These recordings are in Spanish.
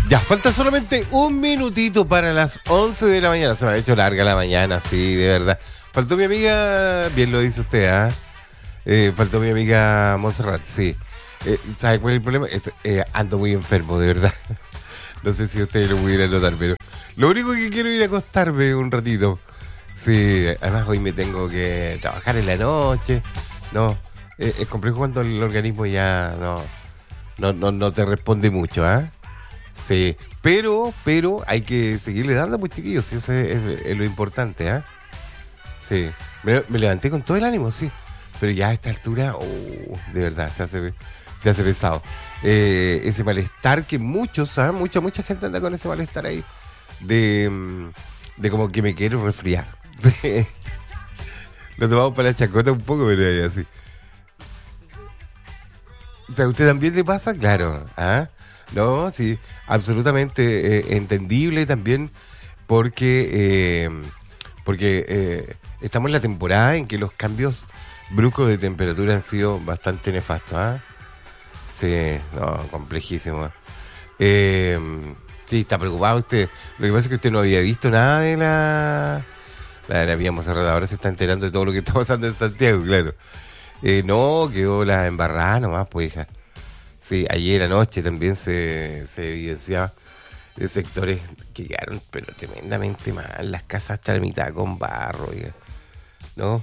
Ya, falta solamente un minutito para las 11 de la mañana. Se me ha hecho larga la mañana, sí, de verdad. Faltó mi amiga, bien lo dice usted, ¿ah? Faltó mi amiga Montserrat, sí. ¿Sabe cuál es el problema? Ando muy enfermo, de verdad. No sé si ustedes lo pudieran notar, pero lo único que quiero es ir a acostarme un ratito. Sí, además hoy me tengo que trabajar en la noche. No, es complejo cuando el organismo ya no te responde mucho, ¿ah? Sí, pero hay que seguirle dando, pues chiquillos, sí, eso es lo importante, ¿ah? Sí, me levanté con todo el ánimo, sí, pero ya a esta altura, de verdad, se hace pesado. Ese malestar que muchos, ¿sabes? Mucha gente anda con ese malestar ahí, de como que me quiero resfriar. Sí. Lo tomamos para la chacota un poco, pero ahí así. O sea, ¿a usted también le pasa? Claro, ¿ah? No, sí, absolutamente entendible también porque estamos en la temporada en que los cambios bruscos de temperatura han sido bastante nefastos, ¿ah? Sí, no, complejísimo. Eh, sí, está preocupado usted. Lo que pasa es que usted no había visto nada de la vía Monserrate. Ahora se está enterando de todo lo que está pasando en Santiago, claro. No, quedó la embarrada nomás, pues, hija. Sí, ayer anoche también se evidenciaba sectores que quedaron pero tremendamente mal, las casas hasta la mitad con barro, oiga, ¿no?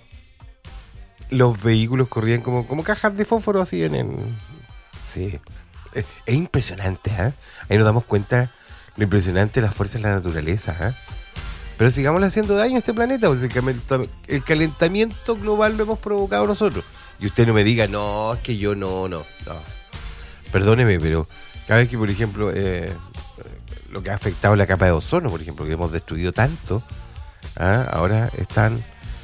Los vehículos corrían como cajas de fósforo así Sí, es impresionante, ¿eh? Ahí nos damos cuenta lo impresionante de las fuerzas de la naturaleza, ¿eh? Pero sigamos haciendo daño a este planeta, porque el calentamiento global lo hemos provocado nosotros. Y usted no me diga, no, es que yo no. Perdóneme, pero cada vez que, por ejemplo, lo que ha afectado la capa de ozono, por ejemplo, que hemos destruido tanto, ahora están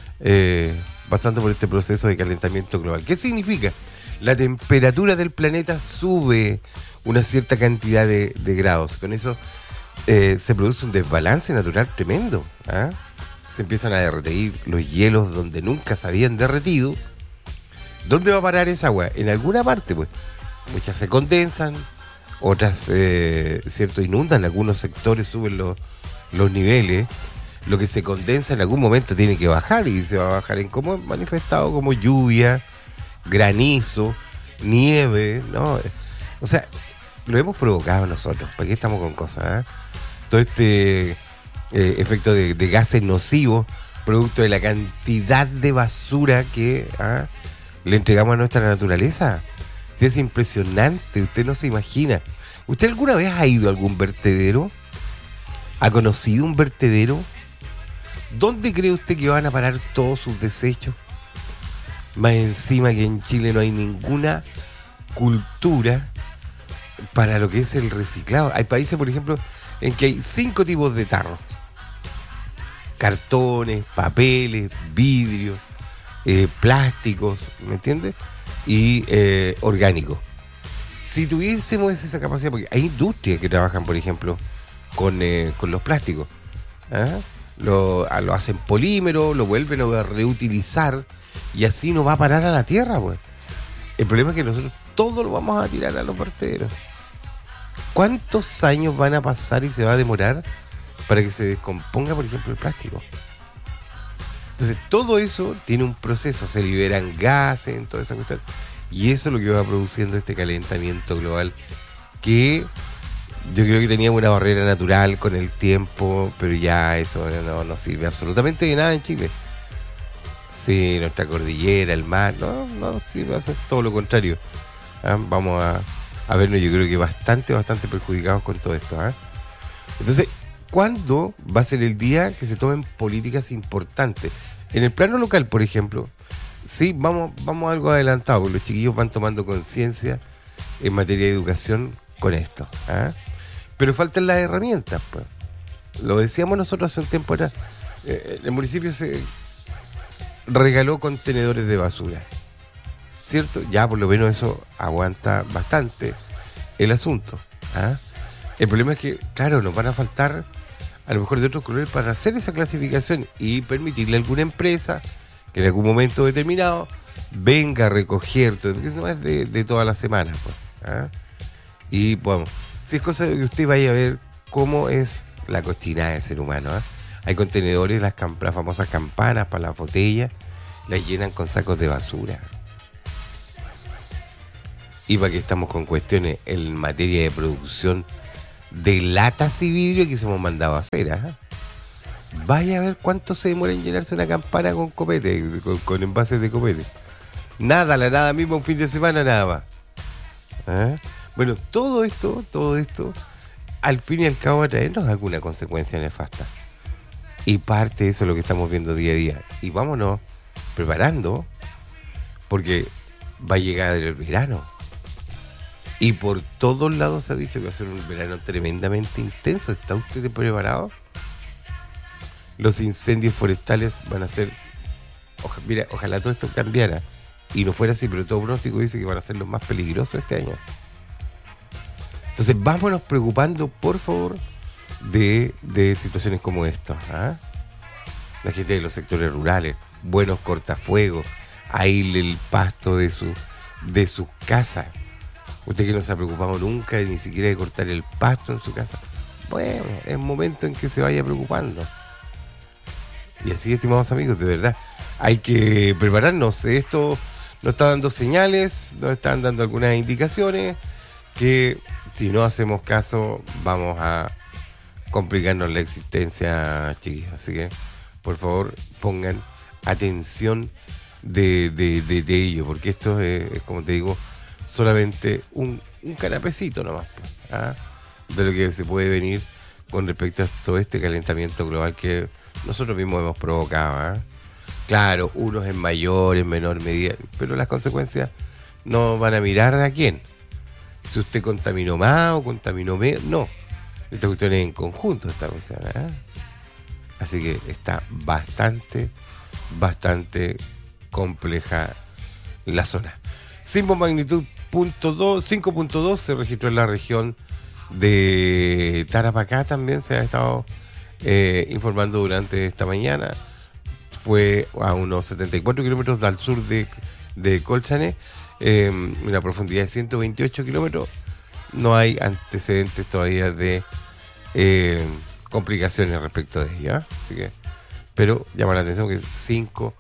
pasando por este proceso de calentamiento global. ¿Qué significa? La temperatura del planeta sube una cierta cantidad de grados. Con eso se produce un desbalance natural tremendo. Se empiezan a derretir los hielos donde nunca se habían derretido. ¿Dónde va a parar esa agua? En alguna parte, pues. Muchas se condensan, otras, cierto, inundan, algunos sectores suben los niveles. Lo que se condensa en algún momento tiene que bajar y se va a bajar en como manifestado como lluvia, granizo, nieve, ¿no? O sea, lo hemos provocado nosotros. ¿Para qué estamos con cosas? Todo este efecto de gases nocivos, producto de la cantidad de basura que le entregamos a nuestra naturaleza. Sí, es impresionante, usted no se imagina. ¿Usted alguna vez ha ido a algún vertedero? ¿Ha conocido un vertedero? ¿Dónde cree usted que van a parar todos sus desechos? Más encima que en Chile no hay ninguna cultura para lo que es el reciclado. Hay países, por ejemplo, en que hay 5 tipos de tarros. Cartones, papeles, vidrios, plásticos, ¿me entiendes? Y orgánicos. Si tuviésemos esa capacidad, porque hay industrias que trabajan, por ejemplo, con los plásticos. Lo hacen polímero, lo vuelven a reutilizar y así no va a parar a la tierra, pues. El problema es que nosotros todo lo vamos a tirar a los vertederos. ¿Cuántos años van a pasar y se va a demorar para que se descomponga, por ejemplo, el plástico? Entonces, todo eso tiene un proceso, se liberan gases, en toda esa cuestión. Y eso es lo que va produciendo este calentamiento global, que yo creo que teníamos una barrera natural con el tiempo, pero ya eso no sirve absolutamente de nada en Chile. Sí, nuestra cordillera, el mar, no sirve, es todo lo contrario. Vamos a vernos, yo creo que bastante perjudicados con todo esto. Entonces, ¿cuándo va a ser el día que se tomen políticas importantes? En el plano local, por ejemplo, sí, vamos algo adelantado, porque los chiquillos van tomando conciencia en materia de educación con esto. Pero faltan las herramientas, pues. Lo decíamos nosotros hace un tiempo atrás. El municipio se regaló contenedores de basura, ¿cierto? Ya por lo menos eso aguanta bastante el asunto. El problema es que, claro, nos van a faltar a lo mejor de otros colores para hacer esa clasificación y permitirle a alguna empresa que en algún momento determinado venga a recoger todo, porque no es de todas las semanas, pues. Y bueno, Si es cosa de que usted vaya a ver cómo es la cochinada del ser humano. Hay contenedores, las famosas campanas para las botellas, las llenan con sacos de basura. Y para que estamos con cuestiones en materia de producción de latas y vidrio que se hemos mandado a hacer. Vaya a ver cuánto se demora en llenarse una campana con copete, con envases de copete. Nada mismo un fin de semana, nada más. Bueno, todo esto, al fin y al cabo va a traernos alguna consecuencia nefasta. Y parte de eso es lo que estamos viendo día a día. Y vámonos preparando, porque va a llegar el verano. Y por todos lados se ha dicho que va a ser un verano tremendamente intenso. ¿Está usted preparado? Los incendios forestales van a ser... ojalá todo esto cambiara y no fuera así, pero todo pronóstico dice que van a ser los más peligrosos este año. Entonces vámonos preocupando, por favor, de situaciones como esta. La gente de los sectores rurales, buenos cortafuegos, aísle el pasto de sus casas. Usted que no se ha preocupado nunca ni siquiera de cortar el pasto en su casa. Bueno, es momento en que se vaya preocupando. Y así, estimados amigos, de verdad, hay que prepararnos. Esto nos está dando señales, nos están dando algunas indicaciones que si no hacemos caso vamos a complicarnos la existencia, chiquillos. Así que, por favor, pongan atención de ello, porque esto es, como te digo, solamente un canapecito nomás, de lo que se puede venir con respecto a todo este calentamiento global que nosotros mismos hemos provocado. Claro, unos en mayor, en menor medida, pero las consecuencias no van a mirar a quién. Si usted contaminó más o contaminó menos, no. Esta cuestión es en conjunto, esta cuestión. Así que está bastante compleja la zona. Sismo magnitud 5.2 se registró en la región de Tarapacá, también se ha estado informando durante esta mañana. Fue a unos 74 kilómetros al sur de Colchane, una profundidad de 128 kilómetros. No hay antecedentes todavía de complicaciones respecto de ella, así que, pero llama la atención que es 5.2.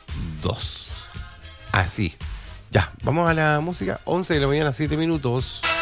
Así. Ya, vamos a la música. 11 de la mañana, 7 minutos.